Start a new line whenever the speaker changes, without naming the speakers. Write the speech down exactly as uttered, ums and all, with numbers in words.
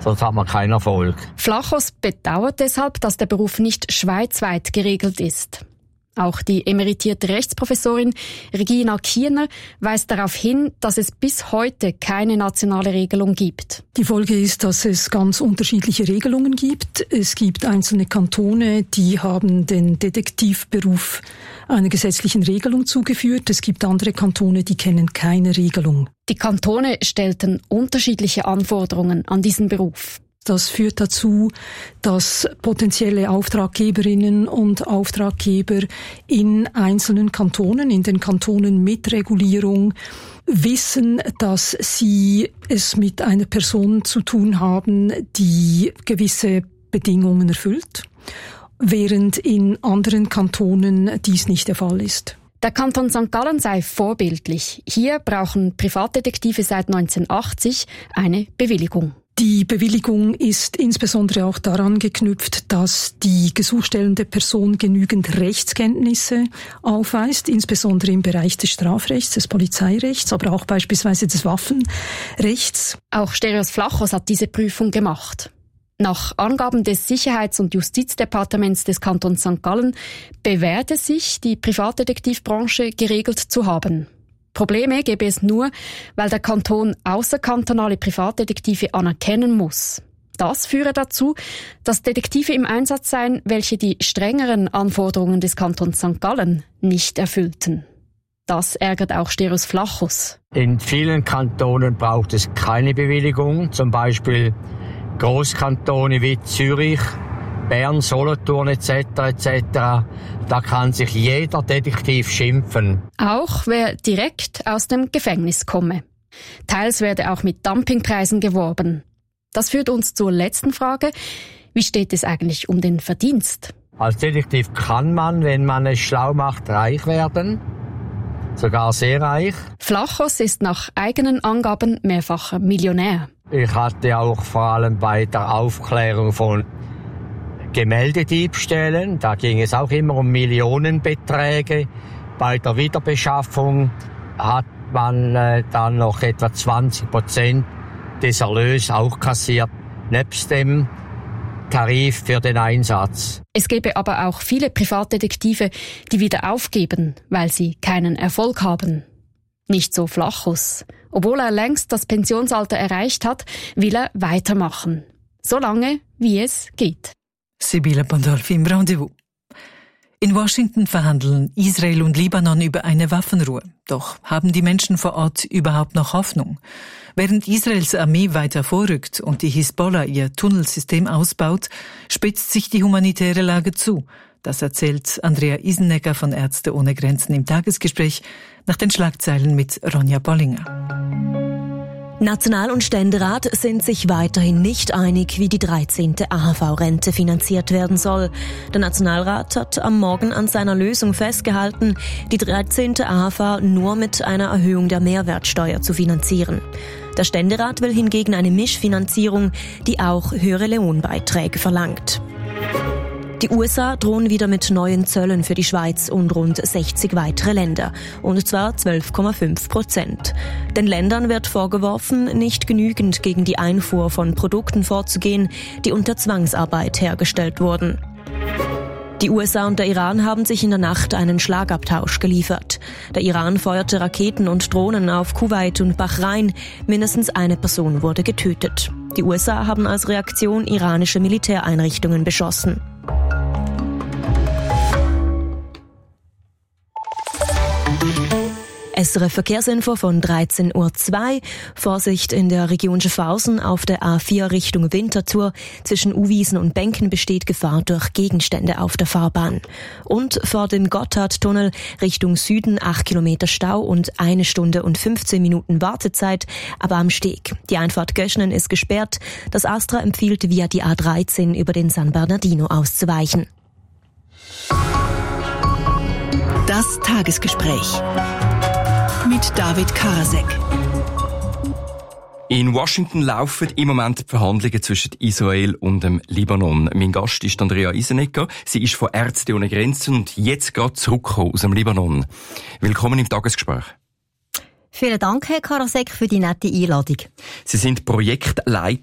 sonst hat man keinen Erfolg.
Flachos bedauert deshalb, dass der Beruf nicht schweizweit geregelt ist. Auch die emeritierte Rechtsprofessorin Regina Kiener weist darauf hin, dass es bis heute keine nationale Regelung gibt.
Die Folge ist, dass es ganz unterschiedliche Regelungen gibt. Es gibt einzelne Kantone, die haben den Detektivberuf einer gesetzlichen Regelung zugeführt. Es gibt andere Kantone, die kennen keine Regelung.
Die Kantone stellten unterschiedliche Anforderungen an diesen Beruf.
Das führt dazu, dass potenzielle Auftraggeberinnen und Auftraggeber in einzelnen Kantonen, in den Kantonen mit Regulierung, wissen, dass sie es mit einer Person zu tun haben, die gewisse Bedingungen erfüllt, während in anderen Kantonen dies nicht der Fall ist.
Der Kanton Sankt Gallen sei vorbildlich. Hier brauchen Privatdetektive seit neunzehnhundertachtzig eine Bewilligung.
Die Bewilligung ist insbesondere auch daran geknüpft, dass die gesuchstellende Person genügend Rechtskenntnisse aufweist, insbesondere im Bereich des Strafrechts, des Polizeirechts, aber auch beispielsweise des Waffenrechts.
Auch Stereos Flachos hat diese Prüfung gemacht. Nach Angaben des Sicherheits- und Justizdepartements des Kantons Sankt Gallen bewährte sich die Privatdetektivbranche geregelt zu haben. Probleme gäbe es nur, weil der Kanton außerkantonale Privatdetektive anerkennen muss. Das führe dazu, dass Detektive im Einsatz seien, welche die strengeren Anforderungen des Kantons Sankt Gallen nicht erfüllten. Das ärgert auch Stereos Flachos.
In vielen Kantonen braucht es keine Bewilligung, zum Beispiel Grosskantone wie Zürich, Bern, Solothurn et cetera et cetera. Da kann sich jeder Detektiv schimpfen.
Auch wer direkt aus dem Gefängnis komme. Teils werde auch mit Dumpingpreisen geworben. Das führt uns zur letzten Frage. Wie steht es eigentlich um den Verdienst?
Als Detektiv kann man, wenn man es schlau macht, reich werden. Sogar sehr reich.
Flachos ist nach eigenen Angaben mehrfacher Millionär.
Ich hatte auch vor allem bei der Aufklärung von Gemeldediebstählen, da ging es auch immer um Millionenbeträge. Bei der Wiederbeschaffung hat man äh, dann noch etwa zwanzig Prozent des Erlös auch kassiert, nebst dem Tarif für den Einsatz.
Es gäbe aber auch viele Privatdetektive, die wieder aufgeben, weil sie keinen Erfolg haben. Nicht so Flachos. Obwohl er längst das Pensionsalter erreicht hat, will er weitermachen. So lange, wie es geht.
Sibylle Pandolfi im Rendezvous. In Washington verhandeln Israel und Libanon über eine Waffenruhe. Doch haben die Menschen vor Ort überhaupt noch Hoffnung? Während Israels Armee weiter vorrückt und die Hisbollah ihr Tunnelsystem ausbaut, spitzt sich die humanitäre Lage zu. Das erzählt Andrea Isenegger von Ärzte ohne Grenzen im Tagesgespräch nach den Schlagzeilen mit Ronja Bollinger.
National- und Ständerat sind sich weiterhin nicht einig, wie die dreizehnte A H V-Rente finanziert werden soll. Der Nationalrat hat am Morgen an seiner Lösung festgehalten, die dreizehnte A H V nur mit einer Erhöhung der Mehrwertsteuer zu finanzieren. Der Ständerat will hingegen eine Mischfinanzierung, die auch höhere Lohnbeiträge verlangt. Die U S A drohen wieder mit neuen Zöllen für die Schweiz und rund sechzig weitere Länder, und zwar zwölf Komma fünf Prozent. Den Ländern wird vorgeworfen, nicht genügend gegen die Einfuhr von Produkten vorzugehen, die unter Zwangsarbeit hergestellt wurden. Die U S A und der Iran haben sich in der Nacht einen Schlagabtausch geliefert. Der Iran feuerte Raketen und Drohnen auf Kuwait und Bahrain. Mindestens eine Person wurde getötet. Die U S A haben als Reaktion iranische Militäreinrichtungen beschossen. S R F Verkehrsinfo von dreizehn Uhr zwei. Vorsicht in der Region Schaffhausen auf der A vier Richtung Winterthur. Zwischen Uwiesen und Benken besteht Gefahr durch Gegenstände auf der Fahrbahn. Und vor dem Gotthardtunnel Richtung Süden acht Kilometer Stau und eine Stunde und fünfzehn Minuten Wartezeit, aber am Steg. Die Einfahrt Göschnen ist gesperrt. Das Astra empfiehlt, via die A dreizehn über den San Bernardino auszuweichen.
Das Tagesgespräch mit David Karasek.
In Washington laufen im Moment die Verhandlungen zwischen Israel und dem Libanon. Mein Gast ist Andrea Isenegger. Sie ist von Ärzte ohne Grenzen und jetzt gerade zurückgekommen aus dem Libanon. Willkommen im Tagesgespräch.
Vielen Dank, Herr Karasek, für die nette Einladung.
Sie sind Projektleiter